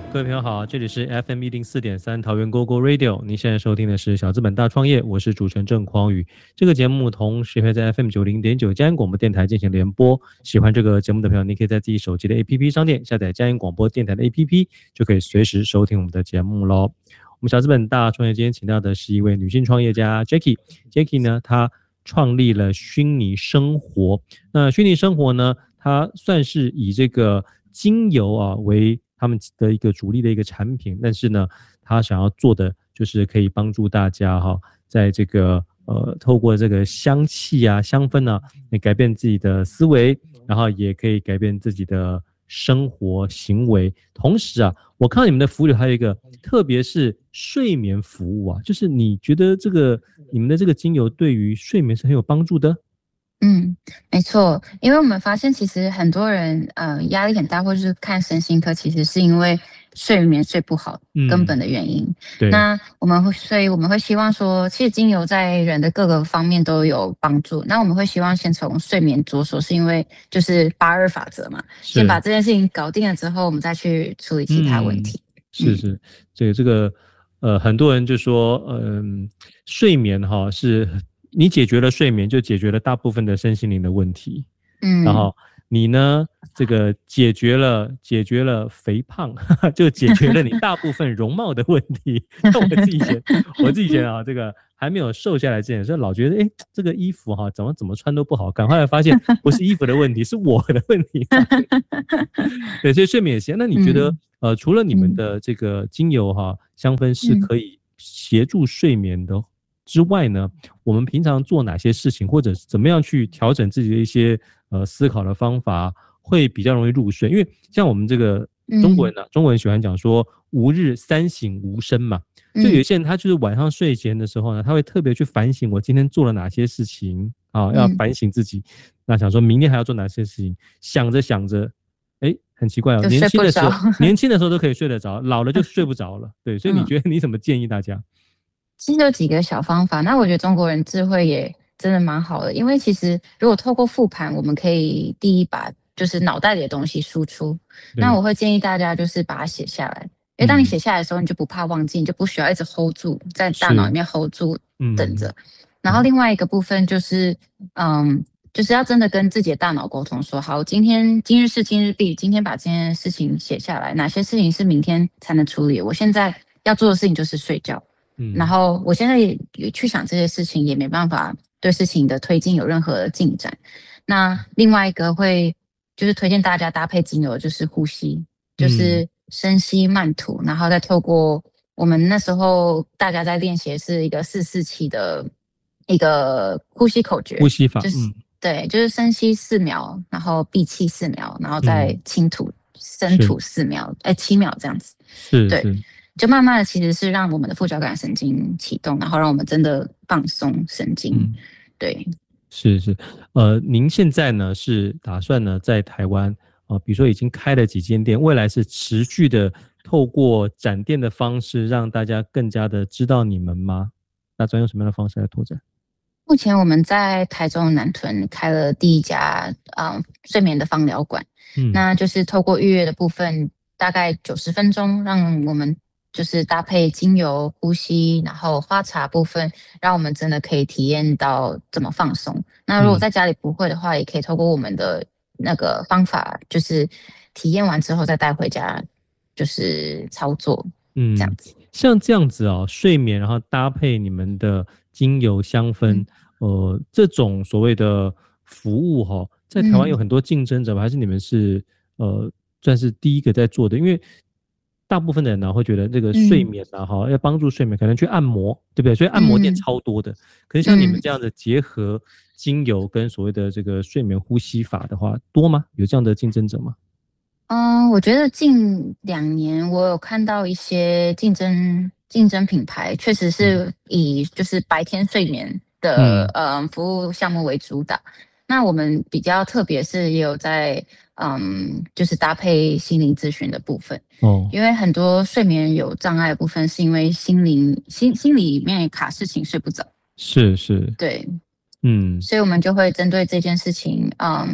各位朋友好，这里是 FM104.3桃园 GoGo Radio，您现在收听的是小资本大创业，我是主持人郑匡宇。这个节目同时会在 FM90.9佳音广播电台进行联播。喜欢这个节目的朋友，您可以在自己手机的 APP 商店下载佳音广播电台的 APP， 就可以随时收听我们的节目咯。我们小资本大创业今天请到的是一位女性创业家 Jackie。Jackie 呢，她创立了虚拟生活。那虚拟生活呢，它算是以这个精油为他们的一个主力的一个产品，但是呢，他想要做的就是可以帮助大家在这个透过这个香气香氛也改变自己的思维，然后也可以改变自己的生活行为。同时我看到你们的服务里还有一个，特别是睡眠服务就是你觉得你们的这个精油对于睡眠是很有帮助的？ 没错，因为我们发现其实很多人压力很大，或者是看身心科，其实是因为睡眠睡不好根本的原因。 对， 所以我们会希望说，其实精油在人的各个方面都有帮助。那我们会希望先从睡眠着手，是因为就是8-2法则嘛，先把这件事情搞定了之后，我们再去处理其他问题。 是，这个很多人就说，睡眠是。你解决了睡眠，就解决了大部分的身心灵的问题。然后你呢，这个解决了肥胖，就解决了你大部分容貌的问题。那我自己以前这个还没有瘦下来之前，老觉得这个衣服怎么穿都不好看，后来发现不是衣服的问题，是我的问题。对，所以睡眠也行。那你觉得除了你们的这个精油香氛是可以协助睡眠的之外呢，我们平常做哪些事情，或者怎么样去调整自己的一些思考的方法，会比较容易入睡？因为像我们这个中国人喜欢讲说吾日三省吾身嘛，就有些人他就是晚上睡前的时候呢，他会特别去反省我今天做了哪些事情要反省自己，那想说明天还要做哪些事情，想着想着，很奇怪年轻的时候都可以睡得着，老了就睡不着了。对，所以你觉得你怎么建议大家？ 其实有几个小方法，那我觉得中国人智慧也真的蛮好的，因为其实如果透过复盘，我们可以第一把就是脑袋里的东西输出。那我会建议大家就是把它写下来，因为当你写下来的时候，你就不怕忘记，你就不需要一直 hold 住在大脑里面 hold 住等着。然后另外一个部分就是就是要真的跟自己的大脑沟通说，好，今日事今日毕，今天把这件事情写下来，哪些事情是明天才能处理，我现在要做的事情就是睡觉。然后我现在也去想这些事情，也没办法对事情的推进有任何的进展。那另外一个就是推荐大家搭配精油，就是呼吸，就是深吸慢吐，然后再透过我们那时候大家在练习的是一个4-4-7的一个呼吸口诀， 呼吸法， 对，就是深吸4秒，然后闭气4秒，然后再轻吐，深吐4秒，7秒这样子。对。就慢慢的其实是让我们的副交感神经启动，然后让我们真的放松神经。对， 是，您现在呢是打算呢在台湾比如说已经开了几间店，未来是持续的透过展店的方式让大家更加的知道你们吗？打算用什么样的方式来拓展？ 目前我们在台中南屯开了第一家睡眠的芳疗馆，那就是透过预约的部分，大概90分钟，让我们就是搭配精油呼吸，然后花茶部分，让我们真的可以体验到怎么放松。那如果在家里不会的话，也可以透过我们的那个方法，就是体验完之后再带回家，就是操作，这样子。 像这样子睡眠，然后搭配你们的精油香氛，这种所谓的服务在台湾有很多竞争者吗？还是你们是算是第一个在做的？因为大部分的人会觉得这个睡眠要帮助睡眠，可能去按摩，对不对？所以按摩店超多的。可是像你们这样的结合精油跟所谓的这个睡眠呼吸法的话，多吗？有这样的竞争者吗？ 我觉得近2年我有看到一些竞争品牌，确实是以就是白天睡眠的服务项目为主打。那我们比较特别是也有在就是搭配心灵咨询的部分。因为很多睡眠有障碍的部分是因为心里面卡事情睡不着。 是， 对，所以我们就会针对这件事情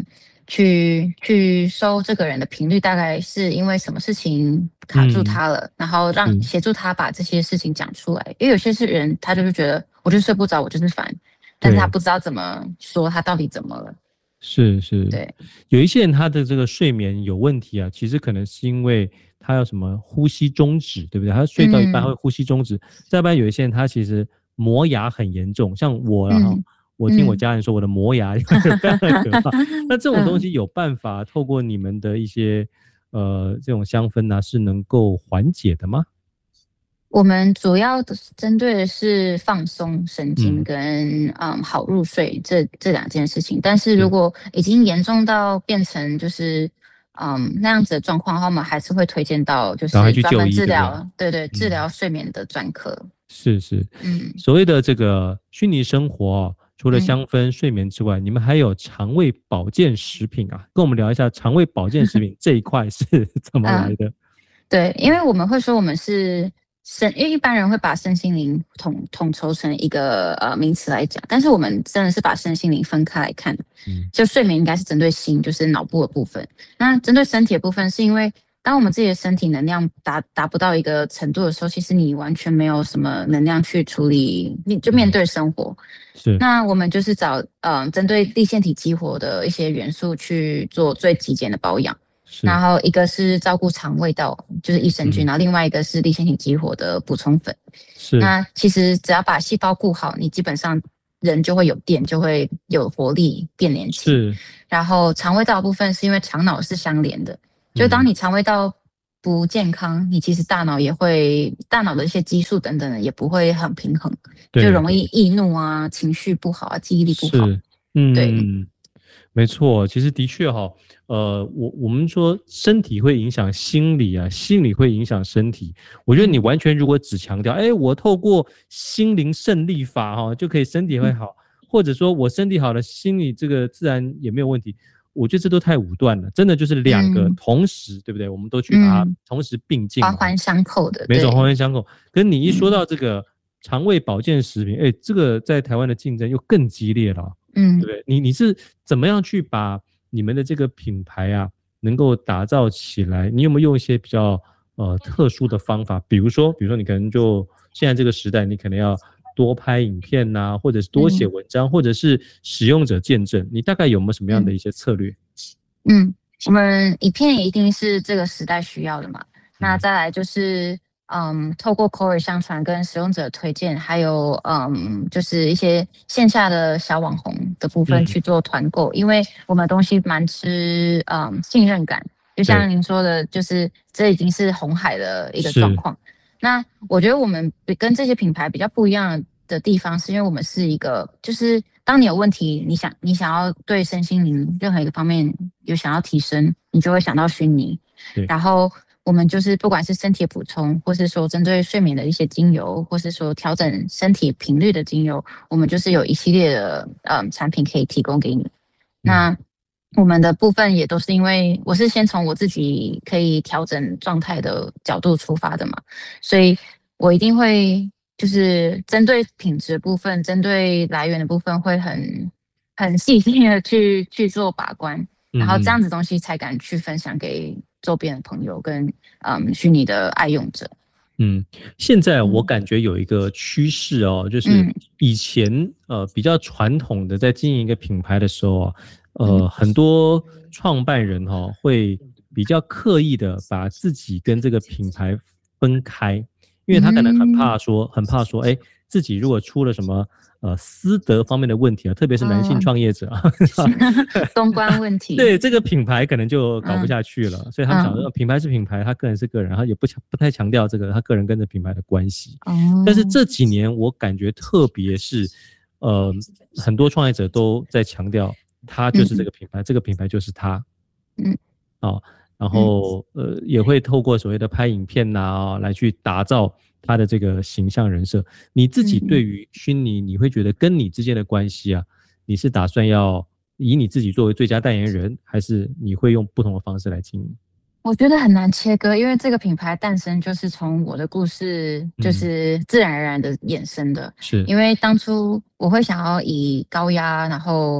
去收这个人的频率，大概是因为什么事情卡住他了，然后协助他把这些事情讲出来。因为有些是人，他就是觉得我就睡不着，我就是烦，但是他不知道怎么说他到底怎么了。 是， 对， 有一些人他的这个睡眠有问题啊，其实可能是因为他有什么呼吸中止，对不对？他睡到一半会呼吸中止。再不然有一些人他其实磨牙很严重，像我然后我听我家人说我的磨牙非常的可怕。那这种东西有办法透过你们的一些这种香氛啊，是能够缓解的吗？ 我们主要的针对的是放松神经跟好入睡这两件事情，但是如果已经严重到变成就是那样子的状况的话，我们还是会推荐到就是专门治疗，对，治疗睡眠的专科。 是，所谓的这个虚拟生活除了香氛、睡眠之外，你们还有肠胃保健食品啊，跟我们聊一下肠胃保健食品这一块是怎么来的？ 对，因为我们会说我们是因为一般人会把身心灵统筹成一个名词来讲，但是我们真的是把身心灵分开来看。就睡眠应该是针对心，就是脑部的部分。那针对身体的部分，是因为当我们自己的身体能量达不到一个程度的时候，其实你完全没有什么能量去处理，你就面对生活。 是， 那我们就是找针对粒线体激活的一些元素去做最极简的保养。然后一个是照顾肠胃道，就是益生菌，然后另外一个是粒线体激活的补充粉。 是， 那其实只要把细胞顾好，你基本上人就会有电，就会有活力，变年轻。 是。 然后肠胃道的部分是因为肠脑是相连的，就当你肠胃道不健康，你其实大脑的一些激素等等的也不会很平衡，就容易易怒啊，情绪不好啊，记忆力不好。对。 没错，其实的确我们说身体会影响心理啊，心理会影响身体。我觉得你完全如果只强调，我透过心灵胜利法就可以身体会好，或者说我身体好了，心理这个自然也没有问题。我觉得这都太武断了，真的就是两个同时，对不对？我们都去把它同时并进， 环环相扣的。 没错，环环相扣。跟你一说到这个肠胃保健食品，这个在台湾的竞争又更激烈了。对不对？你是怎么样去把你们的这个品牌啊，能够打造起来？你有没有用一些比较特殊的方法？比如说你可能就现在这个时代，你可能要多拍影片呐，或者是多写文章，或者是使用者见证，你大概有没有什么样的一些策略？ 我们影片一定是这个时代需要的嘛。那再来就是透过口耳相传跟使用者推荐，还有就是一些线下的小网红的部分去做团购，因为我们的东西蛮吃信任感，就像您说的，就是这已经是红海的一个状况。那我觉得我们跟这些品牌比较不一样的地方，是因为我们是一个，就是当你有问题，你想要对身心灵任何一个方面有想要提升，你就会想到薰妮，然后。我们就是不管是身体补充，或是说针对睡眠的一些精油，或是说调整身体频率的精油，我们就是有一系列的产品可以提供给你。那我们的部分也都是因为我是先从我自己可以调整状态的角度出发的嘛，所以我一定会就是针对品质的部分，针对来源的部分会很细心的去做把关，然后这样子东西才敢去分享给周边的朋友跟虚拟的爱用者。 现在我感觉有一个趋势就是以前比较传统的在经营一个品牌的时候很多创办人会比较刻意的把自己跟这个品牌分开，因为他可能很怕说自己如果出了什么私德方面的问题特别是男性创业者公关问题， 对这个品牌可能就搞不下去了，所以他们想说品牌是品牌，他个人是个人，他也不太强调这个他个人跟着品牌的关系。但是这几年我感觉特别是很多创业者都在强调他就是这个品牌，这个品牌就是他。然后也会透过所谓的拍影片来去打造他的这个形象人设。你自己对于薰妮，你会觉得跟你之间的关系你是打算要以你自己作为最佳代言人，还是你会用不同的方式来经营？ 我觉得很难切割，因为这个品牌诞生就是从我的故事就是自然而然的衍生的。 是因为当初我会想要以高压然后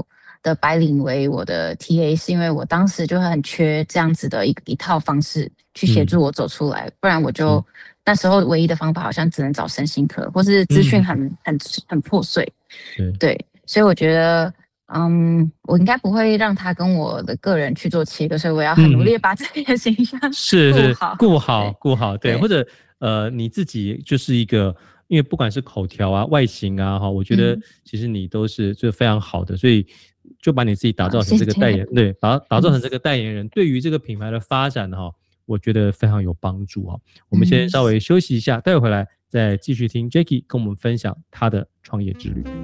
的白领为我的 TA， 是因为我当时就很缺这样子的一套方式去协助我走出来，不然我就那时候唯一的方法好像只能找身心科，或是资讯很破碎。对，所以我觉得我应该不会让他跟我的个人去做切割，所以我要很努力的把自己的形象顾好，对，或者你自己就是一个，因为不管是口条啊、外形啊，我觉得其实你都是就非常好的，所以就把你自己打造成这个代言，对，打造成这个代言人，对于这个品牌的发展我觉得非常有帮助啊。我们先稍微休息一下，待会回来再继续听 Jackie 跟我们分享她的创业之旅。